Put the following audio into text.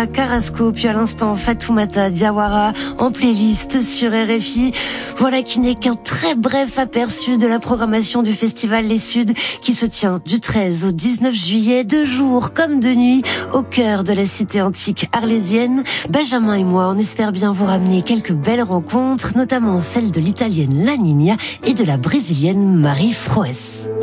Sara Carrasco, puis à l'instant Fatoumata Diawara en playlist sur RFI. Voilà qui n'est qu'un très bref aperçu de la programmation du festival Les Suds qui se tient du 13 au 19 juillet, de jour comme de nuit, au cœur de la cité antique arlésienne. Benjamin et moi, on espère bien vous ramener quelques belles rencontres, notamment celle de l'italienne La Nina et de la brésilienne Marie Froes.